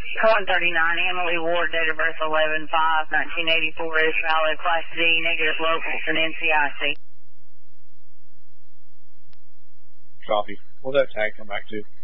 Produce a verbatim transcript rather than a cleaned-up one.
one thirty-nine, Emily Ward, date of birth eleven five nineteen eighty-four, is valid, Class D, negative locals, and N C I C. Copy. Will that tag come back to?